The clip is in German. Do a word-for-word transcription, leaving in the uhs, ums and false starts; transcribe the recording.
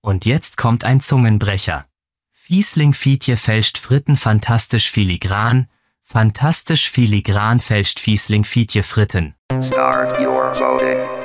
Und jetzt kommt ein Zungenbrecher. Fiesling Fietje fälscht Fritten fantastisch filigran, fantastisch filigran fälscht Fiesling Fietje Fritten. Start your voting.